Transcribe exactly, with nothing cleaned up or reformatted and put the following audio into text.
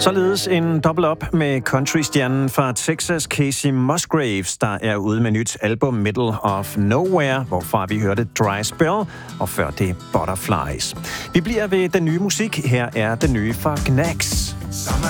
Således en double up med country-stjernen fra Texas, Casey Musgraves, der er ude med nyt album Middle of Nowhere, hvorfra vi hørte Dry Spell, og før det Butterflies. Vi bliver ved den nye musik. Her er den nye fra Knax.